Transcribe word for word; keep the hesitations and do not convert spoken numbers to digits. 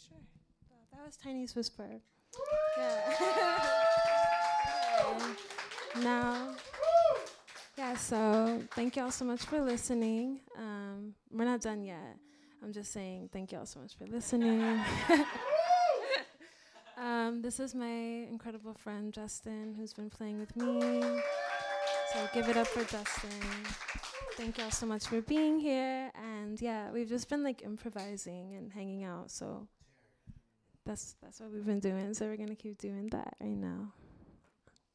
sure. That, that was Tiny's Whisper. Yeah. Okay. Now, yeah, so thank y'all so much for listening. Um, we're not done yet. I'm just saying thank y'all so much for listening. um, this is my incredible friend, Justin, who's been playing with me. So give it up for Justin. Thank y'all so much for being here. And yeah, we've just been like improvising and hanging out. So that's that's what we've been doing. So we're going to keep doing that right now.